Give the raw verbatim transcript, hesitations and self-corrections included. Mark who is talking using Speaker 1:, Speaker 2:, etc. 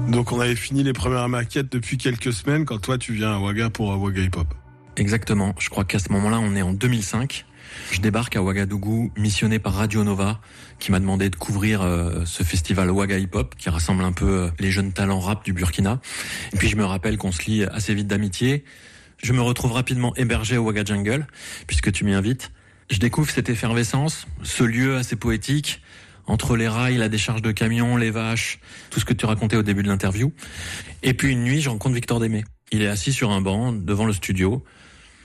Speaker 1: Donc on avait fini les premières maquettes depuis quelques semaines quand toi tu viens à Ouaga pour Ouaga Hip Hop.
Speaker 2: Exactement, je crois qu'à ce moment-là on est en deux mille cinq. Je débarque à Ouagadougou, missionné par Radio Nova, qui m'a demandé de couvrir euh, ce festival Ouaga Hip Hop, qui rassemble un peu euh, les jeunes talents rap du Burkina. Et puis je me rappelle qu'on se lie assez vite d'amitié. Je me retrouve rapidement hébergé au Ouaga Jungle, puisque tu m'y invites. Je découvre cette effervescence, ce lieu assez poétique, entre les rails, la décharge de camions, les vaches, tout ce que tu racontais au début de l'interview. Et puis une nuit, je rencontre Victor Démé. Il est assis sur un banc devant le studio.